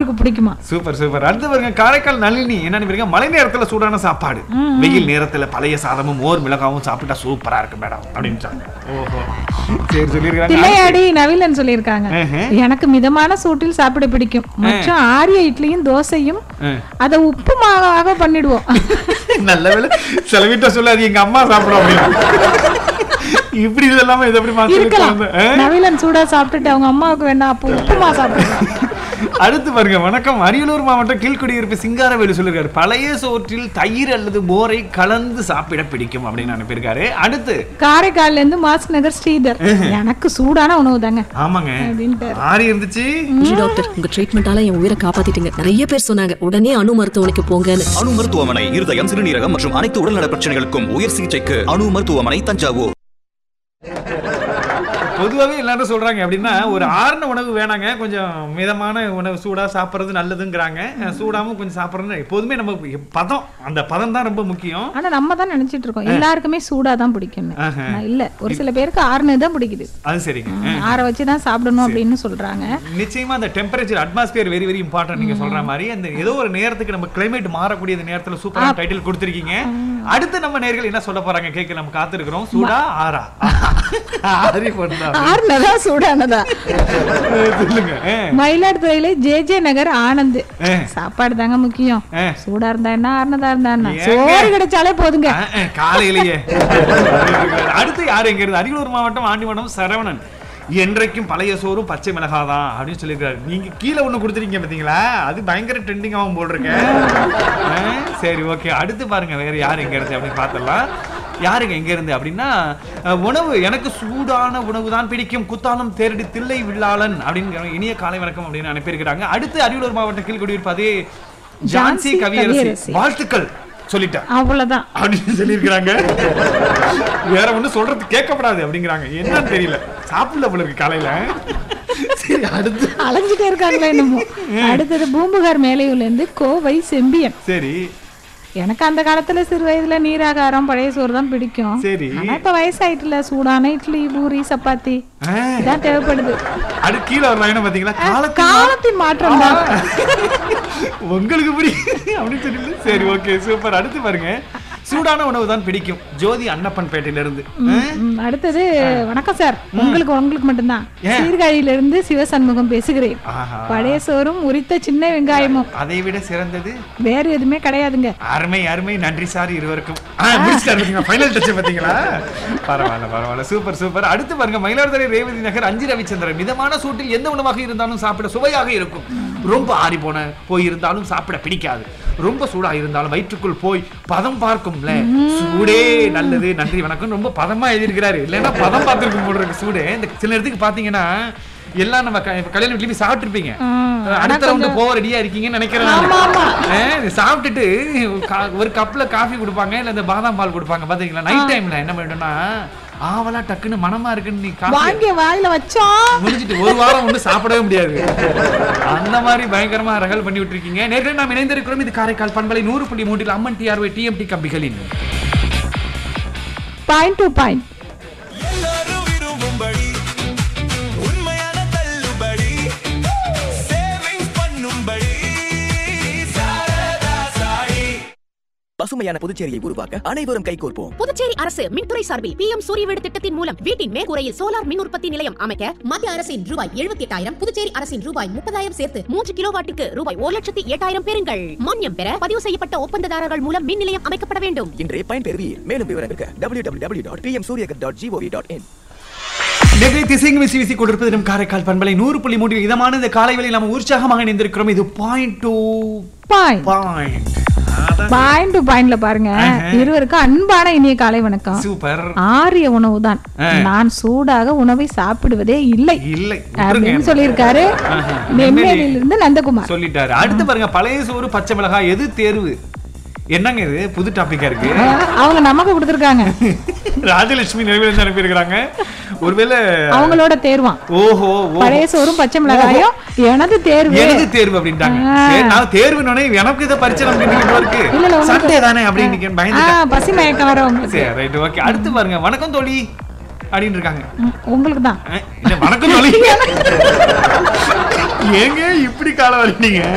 அவங்களுக்கு பிடிக்குமா? Super super. அடுத்து பாருங்க காரைக்கால் நளினி என்ன பாருங்க, மழை நேரத்துல சூடான சாப்பாடு, வெயில் நேரத்துல பழைய சாதமும் மோர் மிளகாவும் சாப்பிட்டா சூப்பரா இருக்கு மேடம் அப்படின்றாங்க. ஓஹோ சரி சொல்லிருக்காங்க. தில்லையாடி நவீலன் சொல்லியிருக்காங்க, எனக்கு மிதமான சூட்டில் சாப்பிட பிடிக்கும். மற்றும் ஆரிய இட்லியும் தோசையும் அதை உப்புமாவாக பண்ணிடுவோம். நல்ல வேலை சில வீட்டை சொல்லாது எங்க அம்மா சாப்பிடும் அப்படின்னு. இப்படி இதெல்லாம் இது எப்படி இருக்கலாம். நவீலன் சூடா சாப்பிட்டுட்டு அவங்க அம்மாவுக்கு வேணா அப்போ உப்புமா சாப்பிடுறாங்க. அடுத்து பாருங்க வணக்கம், அரியலூர் மாவட்டம் கீழ்குடியிருப்பு சிங்காரவேலு சொல்லிருக்காரு, பழைய சோற்றில் தயிர் அல்லது மோரை கலந்து சாப்பிட பிடிக்கும் அப்படின்னு அனுப்பியிருக்காரு. அடுத்து காரைக்கால்ல இருந்து மாஸ் நகர் ஸ்ரீதர், எனக்கு சூடான உணவு தாங்க. ஆமாங்க ஆரி இருந்துச்சு. டாக்டர் உங்க ட்ரீட்மெண்டால என் உயிரை காப்பாத்திட்டீங்க. நிறைய பேர் சொன்னாங்க உடனே அணு மருத்துவமனைக்கு போங்கன்னு. அணு மருத்துவமனை இருதயம் சிறுநீரகம் மற்றும் அனைத்து உடல்நல பிரச்சனைகளுக்கும் உயர் சிகிச்சைக்கு அணு மருத்துவமனை தஞ்சாவூர். பொதுவாகவே எல்லாரும் சொல்றாங்க அப்படின்னா ஒரு ஆறுன உணவு வேணாங்க, கொஞ்சம் மிதமான உணவு சூடா சாப்பிட்றது நல்லதுங்கிறாங்க. சூடாவும் கொஞ்சம் சாப்பிட்றது எப்போதுமே நம்ம பதம், அந்த பதம் தான் ரொம்ப முக்கியம். ஆனா நம்ம தான் நினைச்சிட்டு இருக்கோம் எல்லாருக்குமே சூடா தான் பிடிக்கும். இல்ல, ஒரு சில பேருக்கு ஆறுனது தான் பிடிக்குது. அது சரிங்க, ஆற வச்சு தான் சாப்பிடணும் அப்படின்னு சொல்றாங்க. நிச்சயமா அந்த temperature atmosphere very very important. நீங்க சொல்ற மாதிரி அந்த ஏதோ ஒரு நேரத்துக்கு நம்ம கிளைமேட் மாறக்கூடிய நேரத்துல சூப்பரான டைட்டில் கொடுத்திருக்கீங்க. அடுத்து நம்ம நேயர்கள் என்ன சொல்ல போறாங்க கேட்க நம்ம காத்திருக்கிறோம். சூடா ஆறா? ஆரி போடுறா ஆறுனதா சூடானதா? மயிலாடுதுறையில ஜே நகர் ஆனந்த், சாப்பாடு தாங்க முக்கியம். சூடா இருந்தா என்ன ஆறுனதா இருந்தா என்ன, சோறு கிடைச்சாலே போதுங்க காலையிலேயே. அடுத்து யாரு எங்க இருந்து? அரியலூர் மாவட்டம் ஆண்டிமடம் சரவணன், என்றைக்கும் பழைய சோறும் பச்சை மிளகாதான் அப்படின்னு சொல்லியிருக்காரு. நீங்க கீழே ஒண்ணு கொடுத்துருக்கீங்க பாத்தீங்களா, அது பயங்கர ட்ரெண்டிங் ஆகும் போல் இருக்கு. சரி ஓகே, அடுத்து பாருங்க வேற யாரு எங்க இருந்து அப்படின்னு பார்த்தலாம். யாருங்க எங்க இருந்து அப்படின்னா, உணவு எனக்கு சூடான உணவு தான் பிடிக்கும், குத்தாலம் தேரடி தில்லை வில்லாளன் அப்படின்னு இனிய காலை வணக்கம் அப்படின்னு அனுப்பியிருக்கிறாங்க. அடுத்து அரியலூர் மாவட்டம் கீழ்குடியிருப்பு அதே ஜான்சி கவியரசி, வாழ்த்துக்கள் சொல்லிட்டேன் அவ்வளவுதான் அப்படின்னு சொல்லியிருக்கிறாங்க. வேற ஒண்ணு சொல்றது கேட்கப்படாது அப்படிங்கிறாங்க, என்னன்னு தெரியல, சாப்பிடல போல இருக்கு காலையில. அடுத்து அலைஞ்சிட்டே இருக்காங்களா என்னமோ. அடுத்தது பூம்புகார் மேலையூர்ல இருந்து கோவை செம்பியன், சரி எனக்கு அந்த காலத்துல சிறு வயதுல நீராகாரம் பழைய சோறு தான் பிடிக்கும். சரி, ஆனா இப்ப வயசாயிட்டுல சூடான இட்லி பூரி சப்பாத்தி தான் தேவைப்படுது. அது கீழே ஒரு லைன் பாத்தீங்களா, காலத்தின் மாற்றம் தான் உங்களுக்கு புரியும் அப்படின்னு சொல்லி. சரி ஓகே சூப்பர். அடுத்து பாருங்க, சூடான உணவு தான் பிடிக்கும், ஜோதி அன்னப்பன் பேட்டையில இருந்து. அடுத்தது வணக்கம் சார், உங்களுக்கு மட்டும்தான், சீர்காழியில இருந்து சிவசண்முகம் பேசுகிறேன். பழைய சோறும் உரித்த சின்ன வெங்காயமும் அதை விட சிறந்தது வேற எதுவுமே கிடையாதுங்க. அருமை அருமை, நன்றி சார் இருவருக்கும். ஃபைனல் டச் பாத்தீங்களா, பரவாயில்ல சூப்பர் சூப்பர். அடுத்து பாருங்க, மயிலாடுதுறை ரேவதி நகர் அஞ்சு ரவிச்சந்திரன், மிதமான சூட்டில் எந்த உணவாக இருந்தாலும் சாப்பிட சுவையாக இருக்கும், ரொம்ப ஆறி போய் இருந்தாலும் சாப்பிட பிடிக்காது, ரொம்ப சூடா இருந்தாலும் வயிற்றுக்குள் போய் பதம் பார்க்கும்ல, சூடே நல்லது, நன்றி வணக்கம். ரொம்ப பதமா எழுதியிருக்கிறாரு, இல்லைன்னா பதம் பார்த்திருக்கும் போல இருக்கு சூடு. இந்த சில இடத்துக்கு பாத்தீங்கன்னா எல்லாம் நம்ம கல்யாண வீட்லயே போய் சாப்பிட்டு இருப்பீங்க, அடுத்த ரவுண்டு போக ரெடியா இருக்கீங்கன்னு நினைக்கிறேன். சாப்பிட்டுட்டு ஒரு கப்ல காஃபி கொடுப்பாங்க, இல்ல இந்த பாதாம் பால் கொடுப்பாங்க பாத்தீங்களா, நைட் டைம்ல என்ன பண்ணிட்டோம்னா ஆவலா டக்குன்னு மனமா இருக்குன்னு நீ வாங்கி வாயில வச்சோம் முடிஞ்சிட்டு ஒரு வாரம் ஒண்ணு சாப்பிடவே முடியாது. அந்த மாதிரி பயங்கரமா ரகல் பண்ணி விட்டுருக்கீங்க. நேற்று நாம் இணைந்திருக்கிறோம், இது காரைக்கால் பண்பலை 100.3 அம்மன் டிஆர்ஒய் டிஎம்டி கம்பிகளின் பாயிண்ட் டு பாயிண்ட். பசுமையான புதுச்சேரியை உருவாக்க அனைவரும் கைகோர்ப்போம். புதுச்சேரி அரசு மின்துறை சார்பில் PM சூரிய வீடு திட்டத்தின் மூலம் வீட்டின் மேற்கூரையில் சோலார் மின் உற்பத்தி நிலையம் அமைக்க மத்திய அரசின் ரூபாய் 78,000, புதுச்சேரி அரசின் ரூபாய் 30,000 சேர்த்து 3 கிலோவாட்டுக்கு ரூபாய் 1,08,000 பெறுங்கள். மானியம் பெற பதிவு செய்யப்பட்ட ஒப்பந்ததாரர்கள் மூலம் மின் நிலையம் அமைக்கப்பட வேண்டும். இன்றைய பயன்பெறுவீர். மேலும் விவரங்களுக்கு www.pmsuryagar.gov.in. திசைங்கு கொடுப்பது நம் காரைக்கால் பண்பலை 100.3 இதமான இந்த காலை வேளையில் நாம் உற்சாகமாக இணைந்திருக்கிறோம். இது பாயிண்ட் டு பாயிண்ட்ல பாருங்க, இருவருக்கும் அன்பான இனிய காலை வணக்கம். சூப்பர். ஆரிய உணவு தான், நான் சூடாக உணவை சாப்பிடுவதே இல்லை அப்படின்னு சொல்லியிருக்காரு நெம்மேலியிலிருந்து நந்தகுமார் சொல்லிட்டாரு. அடுத்து பாருங்க, பழைய சோறு பச்சை மிளகாய் எது தேர்வு? என்னங்க இது புது டாபிக்கா இருக்கு, அவங்க நமக்கு கொடுத்திருக்காங்க. ராஜலட்சுமி நிறைவேறி அனுப்பியிருக்காங்க, ஒருவேளை அவங்களோட தேர்வான். ஓஹோ, பழைய சோறும் பச்சை மிளகாயும் எனது தேர்வு அப்படின்ட்டாங்க. நான் தேர்வுனே எனக்கு இதை பரிச்சை இருக்கு, சண்டே தானே அப்படின்னு பயந்து பசி மயக்கம் வர உங்களுக்கு. சரி ரைட் ஓகே. அடுத்து பாருங்க, வணக்கம் தோழி அப்படின்னு இருக்காங்க. உங்களுக்கு தான் வணக்கம் தோழி. ஏங்க இப்படி கால வரீங்க?